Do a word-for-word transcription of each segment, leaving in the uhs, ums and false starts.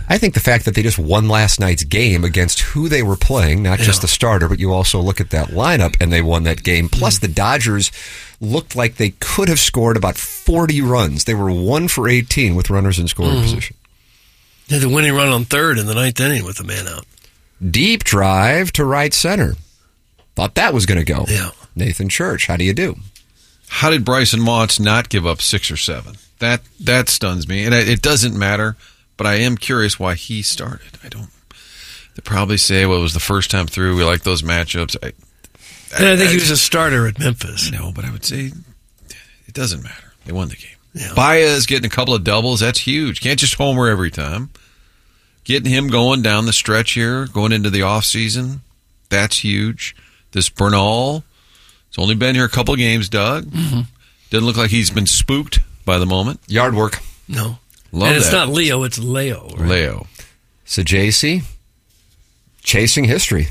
I think the fact that they just won last night's game against who they were playing, not just Yeah. the starter, but you also look at that lineup and they won that game. Plus, the Dodgers looked like they could have scored about forty runs. They were one for eighteen with runners in scoring Mm-hmm. position. They had the winning run on third in the ninth inning with the man out. Deep drive to right center. Thought that was going to go. Yeah. Nathan Church, how do you do? How did Bryson Motts not give up six or seven? That that stuns me, and it it doesn't matter. But I am curious why he started. I don't. They probably say, "Well, it was the first time through. We like those matchups." I, And I think he was a starter at Memphis. No, but I would say it doesn't matter. They won the game. Yeah. Baez getting a couple of doubles. That's huge. Can't just homer every time. Getting him going down the stretch here, going into the off season. That's huge. This Bernal, it's only been here a couple of games, Doug. Mm-hmm. Doesn't look like he's been spooked by the moment. Yard work. No. Love and it's that. not Leo, it's Leo. Right? Leo. So J C, chasing history.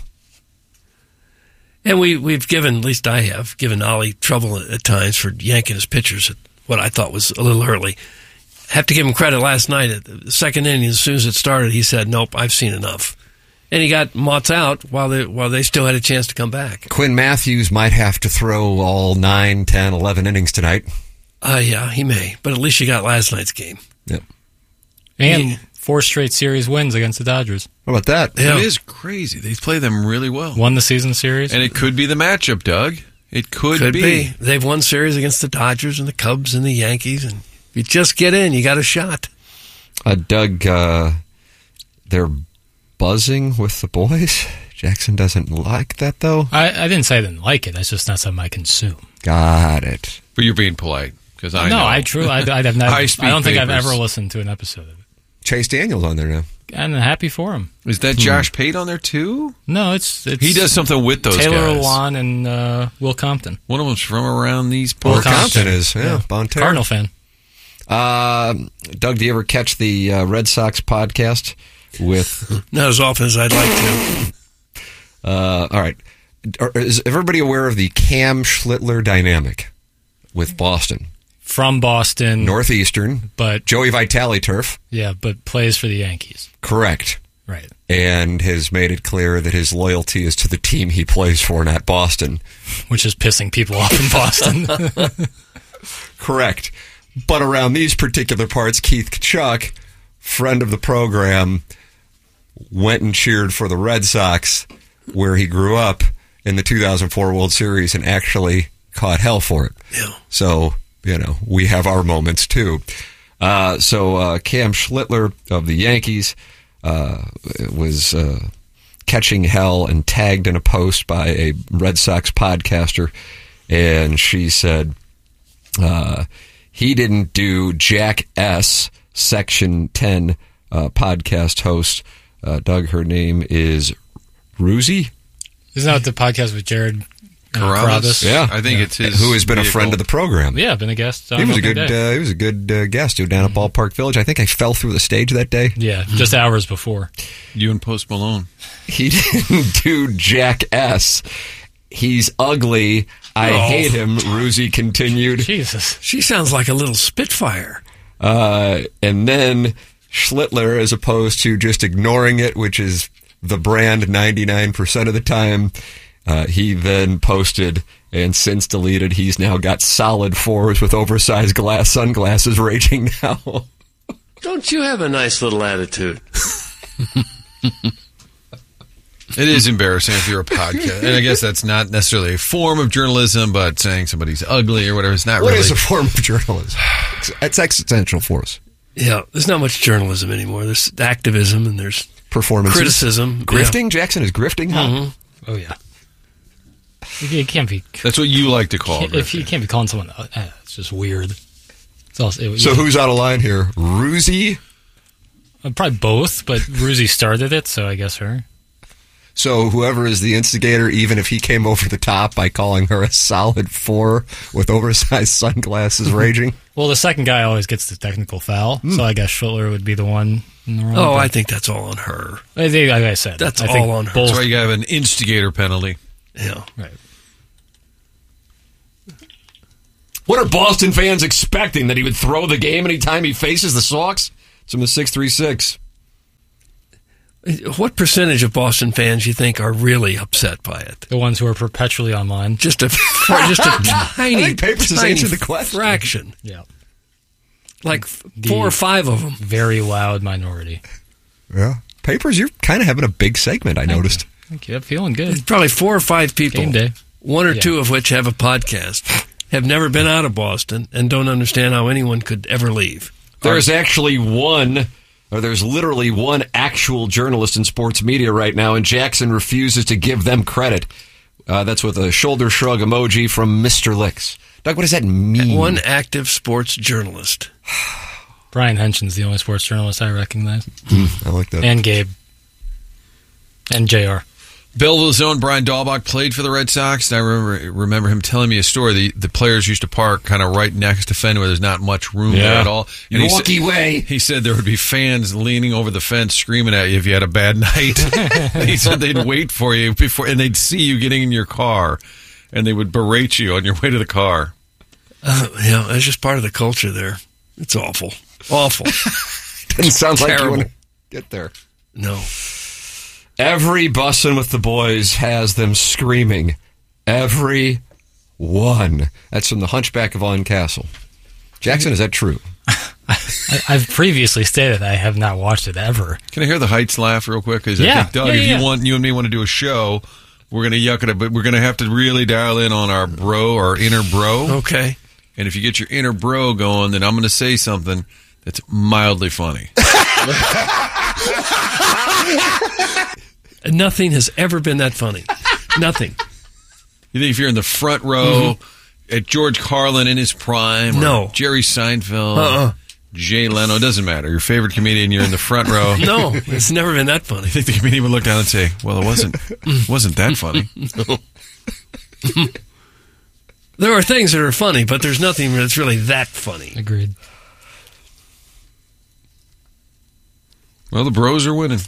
And we, we've given, at least I have, given Ollie trouble at, at times for yanking his pitchers at what I thought was a little early. Have to give him credit last night. At the second inning, as soon as it started, he said, nope, I've seen enough. And he got Motts out while they, while they still had a chance to come back. Quinn Matthews might have to throw all nine, ten, eleven innings tonight. Uh, yeah, he may. But at least you got last night's game. Yep. And He- four straight series wins against the Dodgers. How about that? Yeah. It is crazy. They play them really well. Won the season series. And it could be the matchup, Doug. It could, Could be. be. They've won series against the Dodgers and the Cubs and the Yankees. And if you just get in, you got a shot. Uh, Doug, uh, they're buzzing with the boys. Jackson doesn't like that, though. I, I didn't say I didn't like it. That's just not something I consume. Got it. But you're being polite. Because I no, know. I truly, I, I'd have never, I High-speed don't think I've papers. ever listened to an episode of it. Chase Daniels on there now. And I'm happy for him. Is that Josh Pate on there too? No, it's, it's He does something with those Taylor guys. Lewan and uh, Will Compton. One of them's from around these Will parts. Compton is, yeah, Bonterra. Cardinal fan. Uh, Doug, do you ever catch the uh, Red Sox podcast with... Not as often as I'd like to. Uh, all right. Are- Is everybody aware of the Cam Schlittler dynamic with Boston? From Boston. Northeastern, But, Joey Vitale turf. yeah, but plays for the Yankees. Correct. Right. And has made it clear that his loyalty is to the team he plays for, not Boston. Which is pissing people off in Boston. Correct. But around these particular parts, Keith Kachuk, friend of the program, went and cheered for the Red Sox, where he grew up in the two thousand four World Series and actually caught hell for it. Yeah. So, you know, we have our moments too. Uh, so uh, Cam Schlittler of the Yankees uh, was uh, catching hell and tagged in a post by a Red Sox podcaster, and she said uh, he didn't do Jack S. Section ten uh, podcast host. Uh, Doug, her name is Ruzi. Isn't that the podcast with Jared uh, Carrabis? Carrabis? Yeah. I think it's his Who has been a vehicle. friend of the program. Yeah, been a guest. on He was a Opening good. Day. Uh, he was a good uh, guest. He was down at Ballpark Village. I think I fell through the stage that day. Yeah, just hours before. You and Post Malone. He didn't do Jack S. He's ugly. I Oh. hate him. Ruzi continued, Jesus. She sounds like a little Spitfire. uh, and then Schlittler, as opposed to just ignoring it, which is the brand ninety-nine percent of the time, uh, he then posted. And since deleted, he's now got solid fours with oversized glass sunglasses raging now. Don't you have a nice little attitude? It is embarrassing if you're a podcast. And I guess that's not necessarily a form of journalism, but saying somebody's ugly or whatever, it's not What really. is a form of journalism? It's existential for us. Yeah, there's not much journalism anymore. There's activism and there's Performances. criticism. Grifting? Jackson is grifting? Huh? Mhm. Oh, yeah. You can't be. That's what you like to call it. If you can't be calling someone, uh, it's just weird. It's also, it, So yeah. who's out of line here? Ruzi? Uh, probably both, but Ruzi started it, so I guess her. So whoever is the instigator, even if he came over the top by calling her a solid four with oversized sunglasses raging? Well, the second guy always gets the technical foul, so I guess Schlittler would be the one in the wrong. Oh, but- I think that's all on her. I think, like I said, That's I think all on her. both- That's why you have an instigator penalty. Yeah. Right. What are Boston fans expecting? That he would throw the game anytime he faces the Sox? It's from the six three six. What percentage of Boston fans you think are really upset by it? The ones who are perpetually online. Just a just a tiny, I think Papers has tiny answered the question. fraction. Yeah. Like f- The- four or five of them. Very loud minority. Yeah. Papers, you're kind of having a big segment, I noticed. Thank you. I'm feeling good. There's probably four or five people, Game day. one or Yeah. two of which have a podcast, have never been out of Boston, and don't understand how anyone could ever leave. There's actually one, or there's literally one actual journalist in sports media right now, and Jackson refuses to give them credit. Uh, that's with a shoulder shrug emoji from Mister Licks. Doug, what does that mean? One active sports journalist. Brian Henson's the only sports journalist I recognize. I like that. And Gabe. And J R. Belleville's own Brian Dahlbach played for the Red Sox, and I remember remember him telling me a story. The, the players used to park kind of right next to Fenway. There's not much room Yeah. there at all. And he Milwaukee said- way. He said there would be fans leaning over the fence screaming at you if you had a bad night. He said they'd wait for you before, and they'd see you getting in your car, and they would berate you on your way to the car. Uh, yeah, that's just part of the culture there. It's awful. Awful. Doesn't sound like you Terrible. want to get there. No. Every bussin' with the boys has them screaming. Every one. That's from the Hunchback of On Castle. Jackson, is that true? I, I've previously stated I have not watched it ever. Can I hear the Heights laugh real quick? Because I Yeah. think, Doug, Yeah, if yeah, you yeah. want, you and me want to do a show, we're going to yuck it up, but we're going to have to really dial in on our bro, our inner bro. Okay. And if you get your inner bro going, then I'm going to say something that's mildly funny. Nothing has ever been that funny. Nothing. You think if you're in the front row at George Carlin in his prime, or No. Jerry Seinfeld, Uh-uh. Jay Leno, it doesn't matter. Your favorite comedian, you're in the front row. No, it's never been that funny. I think the comedian would look down and say, "Well, it wasn't, it wasn't that funny." There are things that are funny, but there's nothing that's really that funny. Agreed. Well, the bros are winning.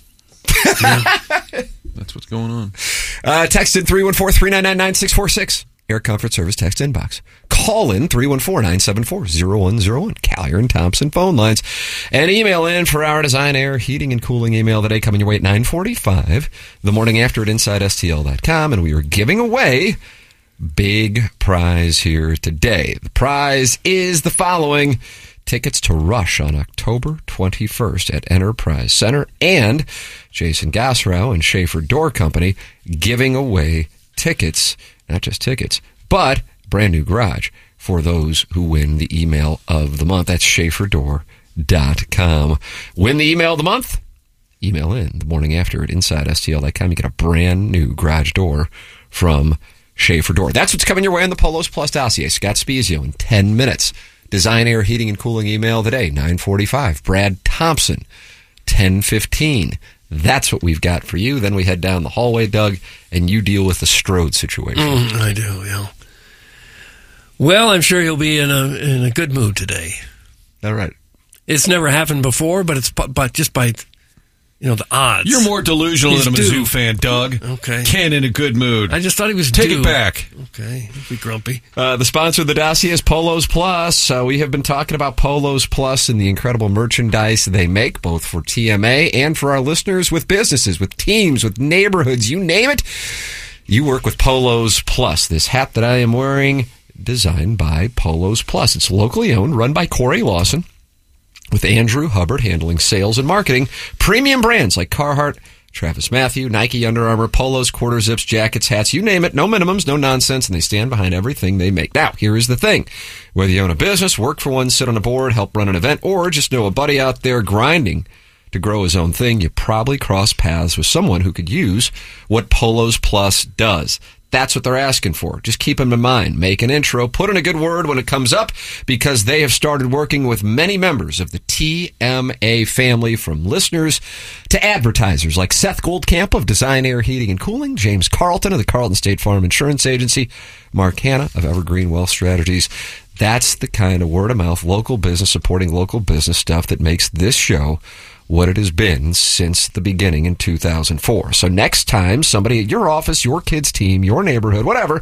That's what's going on. Uh, text in three one four, three nine nine, nine six four six. Air Comfort Service text inbox. Call in three one four, nine seven four, zero one zero one. Callier and Thompson phone lines. And email in for our Design Air Heating and Cooling email today coming your way at nine forty-five. The morning after at inside S T L dot com. And we are giving away big prize here today. The prize is the following. Tickets to Rush on October twenty-first at Enterprise Center, and Jason Gassrow and Schaefer Door Company giving away tickets, not just tickets, but brand new garage for those who win the email of the month. That's schaefer door dot com. Win the email of the month? Email in the morning after at inside S T L dot com. You get a brand new garage door from Schaefer Door. That's what's coming your way on the Polos Plus dossier. Scott Spezio in ten minutes. Design Air Heating and Cooling email today, nine forty-five. Brad Thompson, ten fifteen. That's what we've got for you. Then we head down the hallway, Doug, and you deal with the Strode situation. Mm, I do, yeah. Well, I'm sure he'll be in a in a good mood today. All right. It's never happened before, but it's bu- but just by you know the odds. You're more delusional He's than a due. Mizzou fan, Doug. Okay. Ken in a good mood. I just thought he was Take due. it back. Okay, he'll be grumpy. Uh, the sponsor of the dossier is Polos Plus. Uh, we have been talking about Polos Plus and the incredible merchandise they make, both for T M A and for our listeners with businesses, with teams, with neighborhoods, you name it. You work with Polos Plus. This hat that I am wearing, designed by Polos Plus. It's locally owned, run by Corey Lawson, with Andrew Hubbard handling sales and marketing. Premium brands like Carhartt, Travis Matthew, Nike, Under Armour, Polos, quarter zips, jackets, hats, you name it. No minimums, no nonsense, and they stand behind everything they make. Now, here is the thing. Whether you own a business, work for one, sit on a board, help run an event, or just know a buddy out there grinding to grow his own thing, you probably cross paths with someone who could use what Polos Plus does. That's what they're asking for. Just keep them in mind. Make an intro. Put in a good word when it comes up, because they have started working with many members of the T M A family, from listeners to advertisers like Seth Goldcamp of Design Air Heating and Cooling, James Carlton of the Carlton State Farm Insurance Agency, Mark Hanna of Evergreen Wealth Strategies. That's the kind of word-of-mouth, local business supporting local business stuff that makes this show what it has been since the beginning in two thousand four. So next time somebody at your office, your kid's team, your neighborhood, whatever,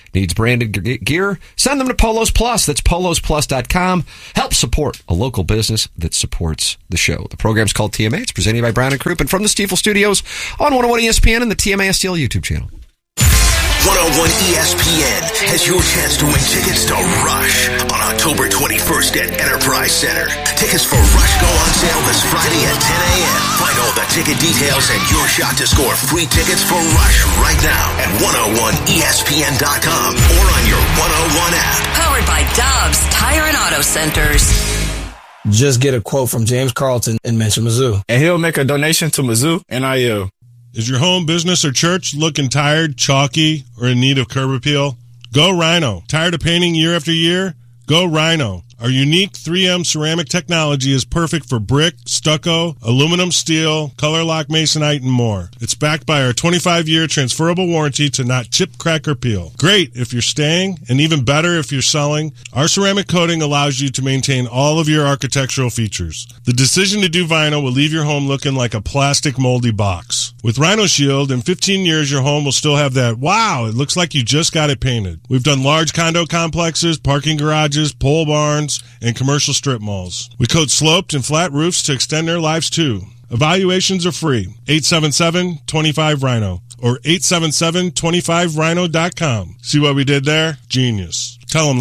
needs branded g- gear, send them to Polos Plus. That's polos plus dot com. Help support a local business that supports the show. The program's called T M A. It's presented by Brown and Crouppen from the Stiefel Studios on one oh one E S P N and the T M A S T L YouTube channel. one oh one E S P N has your chance to win tickets to Rush on October twenty-first at Enterprise Center. Tickets for Rush go on sale this Friday at ten a.m. Find all the ticket details and your shot to score free tickets for Rush right now at one oh one E S P N dot com or on your one oh one app. Powered by Dobbs Tire and Auto Centers. Just get a quote from James Carlton and mention Mizzou, and he'll make a donation to Mizzou N I L. Is your home, business, or church looking tired, chalky, or in need of curb appeal? Go Rhino. Tired of painting year after year? Go Rhino. Our unique three M ceramic technology is perfect for brick, stucco, aluminum, steel, color lock masonite, and more. It's backed by our twenty-five year transferable warranty to not chip, crack, or peel. Great if you're staying, and even better if you're selling. Our ceramic coating allows you to maintain all of your architectural features. The decision to do vinyl will leave your home looking like a plastic moldy box. With Rhino Shield, in fifteen years, your home will still have that, wow, it looks like you just got it painted. We've done large condo complexes, parking garages, pole barns, and commercial strip malls. We coat sloped and flat roofs to extend their lives too. Evaluations are free. eight seven seven, two five, Rhino or eight seven seven, two five rhino dot com. See what we did there? Genius. Tell them